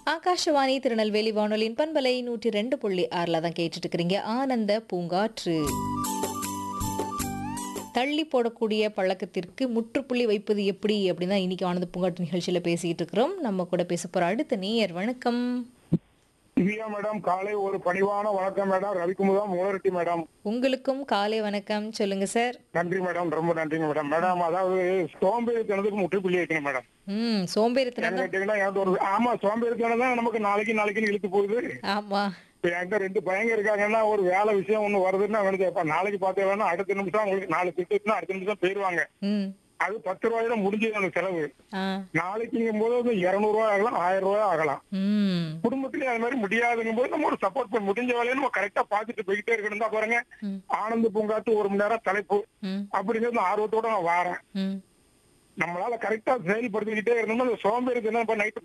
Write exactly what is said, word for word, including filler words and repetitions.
ஆகாஷவாணி திருநெல்வேலி வானொலியின் பண்பலை நூற்றி ரெண்டு புள்ளி ஆறுல தான் கேட்டுட்டு இருக்கிறீங்க. ஆனந்த பூங்காற்று. தள்ளி போடக்கூடிய பழக்கத்திற்கு முற்றுப்புள்ளி வைப்பது எப்படி அப்படின்னு தான் இன்னைக்கு ஆனந்த பூங்காற்று நிகழ்ச்சியில பேசிட்டு இருக்கிறோம். நம்ம கூட பேச போற அடுத்த நேயர். வணக்கம். திவ்யா மேடம், காலை ஒரு பணிவான வணக்கம் மேடம். ரவிக்குமுதம் மூலரெட்டி மேடம். உங்களுக்கும் காலை வணக்கம். சொல்லுங்க சார். நன்றி மேடம், ரொம்ப நன்றிங்க மேடம். மேடம், அதாவது சோம்பேறித்தனத்துக்கு முற்றுப்புள்ளி வைக்கணும் மேடம். ம் சோம்பேறித்தனம் ஏன்னு தான். கேட்டீங்கன்னா, எனக்கு ஒரு ஆமா சோம்பேறித்தனம் தான் நமக்கு நாளைக்கு நாளைக்குன்னு இழுத்து போகுது. ஆமா. இப்ப என்கிட்ட ரெண்டு பையங்க இருக்காங்கன்னா, ஒரு வேலை விஷயம் ஒண்ணு வருதுன்னா வேணும் எப்ப நாளைக்கு பார்த்தேன்னா அடுத்த நிமிஷம் உங்களுக்கு நாலு திட்டுனா அடுத்த நிமிஷம் போயிருவாங்க. ம். அது பத்து ரூபாயில முடிஞ்சது அந்த செலவு. ஆ. நாளைக்குங்கும் போது அது இருநூறு ரூபாய் ஆகலாம், ஆயிரம் ரூபாய் ஆகலாம். ம். குடும்பத்திலேயே அது மாதிரி முடியாதுங்கும் போது நம்ம ஒரு சப்போர்ட் பண்ணி முடிஞ்ச வேலையை நம்ம கரெக்டா பாத்துட்டு போய்கிட்டே இருக்கணும் தான் பாருங்க. ம். ஆனந்த பூங்காத்து ஒரு மணி நேரம் தலைப்பு ம். அப்படிங்கிறது ஆர்வத்தோட நான் வாரேன். ம். நம்மளால கரெக்டா செயல்படுத்திக்கிட்டே இருந்தோம்னா அந்த சோம்பேறித்தனம் இப்ப நைட்டு